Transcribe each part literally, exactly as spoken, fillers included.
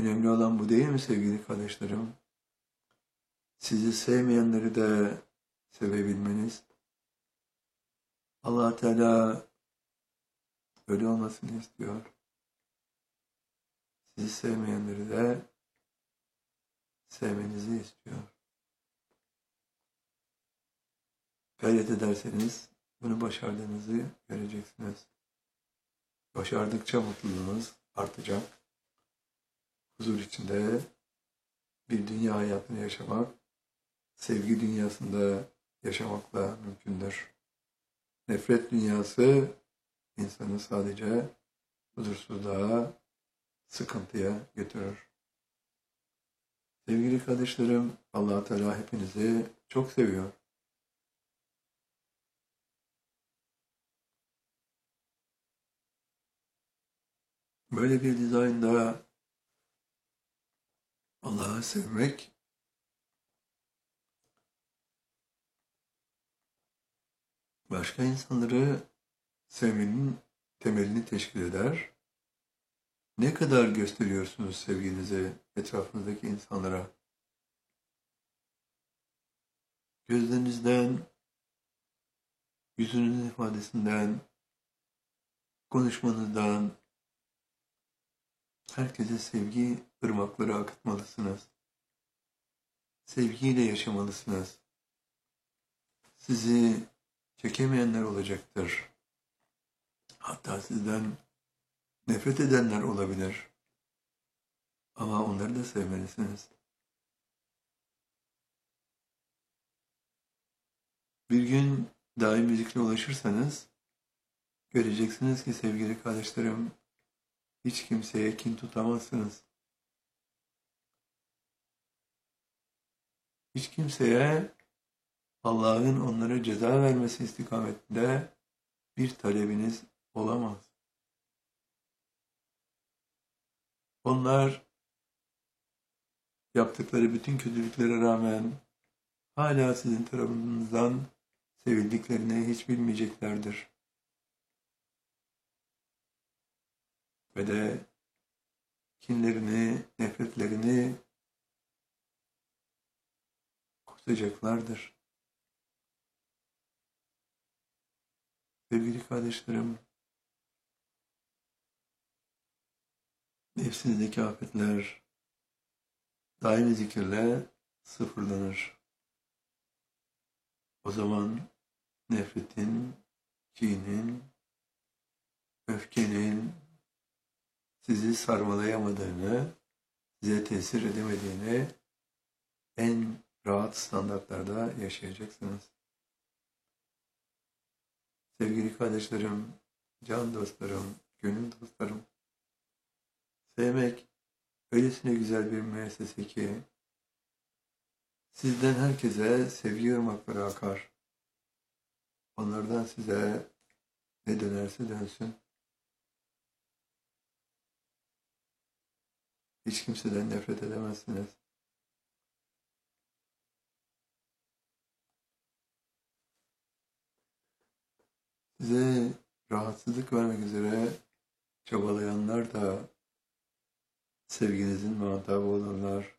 Önemli olan bu değil mi sevgili kardeşlerim? Sizi sevmeyenleri de sevebilmeniz. Allah Teala öyle olmasını istiyor. Sizi sevmeyenleri de sevmenizi istiyor. Gayret ederseniz bunu başardığınızı göreceksiniz. Başardıkça mutluluğunuz artacak. Huzur içinde bir dünya hayatını yaşamak, sevgi dünyasında yaşamakla mümkündür. Nefret dünyası insanı sadece huzursuzluğa, sıkıntıya götürür. Sevgili kardeşlerim, Allah Teala hepinizi çok seviyor. Böyle bir dizaynda Allah'ı sevmek başka insanları sevmenin temelini teşkil eder. Ne kadar gösteriyorsunuz sevginizi etrafınızdaki insanlara? Gözlerinizden, yüzünüzün ifadesinden, konuşmanızdan herkese sevgi ırmakları akıtmalısınız. Sevgiyle yaşamalısınız. Sizi çekemeyenler olacaktır. Hatta sizden nefret edenler olabilir. Ama onları da sevmelisiniz. Bir gün daim müzikle ulaşırsanız göreceksiniz ki sevgili kardeşlerim, hiç kimseye kin tutamazsınız. Hiç kimseye Allah'ın onlara ceza vermesi istikametinde bir talebiniz olamaz. Onlar yaptıkları bütün kötülüklere rağmen hala sizin tarafınızdan sevildiklerini hiç bilmeyeceklerdir. Ve de kinlerini, nefretlerini kusacaklardır. Sevgili kardeşlerim, nefsinizdeki afetler daimi zikirle sıfırlanır. O zaman nefretin, kinin, öfkenin sizi sarmalayamadığını, size tesir edemediğini en rahat standartlarda yaşayacaksınız. Sevgili kardeşlerim, can dostlarım, gönül dostlarım, sevmek öylesine güzel bir müessese ki sizden herkese sevgi ırmakları akar. Onlardan size ne dönerse dönsün. Hiç kimseden nefret edemezsiniz. Size rahatsızlık vermek üzere çabalayanlar da sevginizin muhatabı olurlar.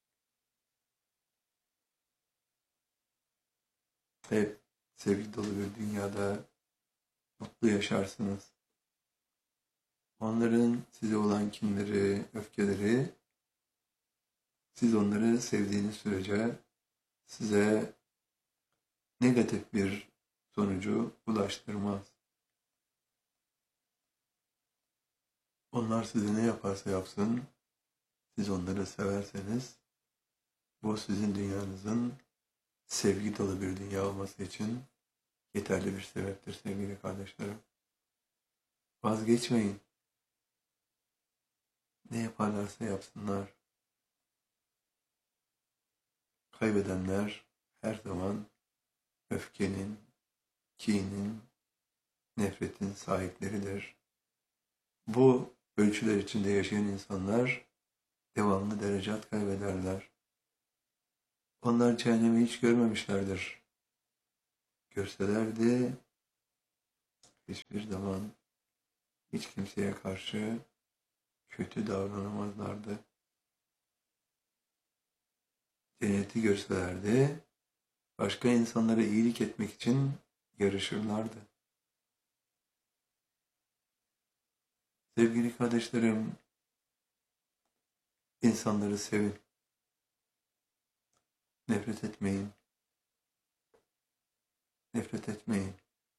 Hep sevgi dolu bir dünyada mutlu yaşarsınız. Onların size olan kinleri, öfkeleri, siz onları sevdiğiniz sürece size negatif bir sonucu ulaştırmaz. Onlar size ne yaparsa yapsın, siz onları severseniz, bu sizin dünyanızın sevgi dolu bir dünya olması için yeterli bir sebeptir sevgili kardeşlerim. Vazgeçmeyin. Ne yaparlarsa yapsınlar. Kaybedenler her zaman öfkenin, kinin, nefretin sahipleridir. Bu ölçüler içinde yaşayan insanlar devamlı derecat kaybederler. Onlar cehennemi hiç görmemişlerdir. Görselerdi hiçbir zaman hiç kimseye karşı kötü davranamazlardı. cenneti görselerdi, başka insanlara iyilik etmek için yarışırlardı. Sevgili kardeşlerim, insanları sevin. Nefret etmeyin. Nefret etmeyin.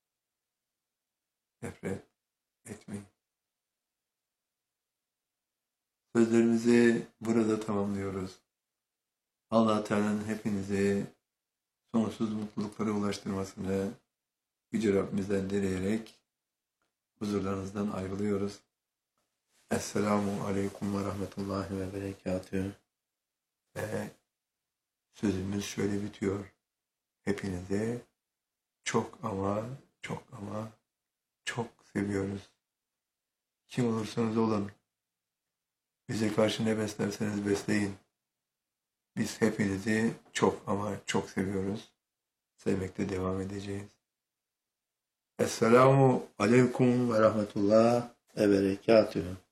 Nefret etmeyin. Sözlerimizi burada tamamlıyoruz. Allah Teala'nın hepinizi sonsuz mutluluklara ulaştırmasını Yüce Rabbimizden dileyerek huzurlarınızdan ayrılıyoruz. Esselamu Aleyküm ve Rahmetullahi ve Berekatühü. Ve sözümüz şöyle bitiyor. Hepinizi çok ama çok ama çok seviyoruz. Kim olursanız olun. Bize karşı ne beslerseniz besleyin. Biz hepinizi çok ama çok seviyoruz. Sevmekte devam edeceğiz. Esselamu Aleyküm ve Rahmetullah ve Berekatühü.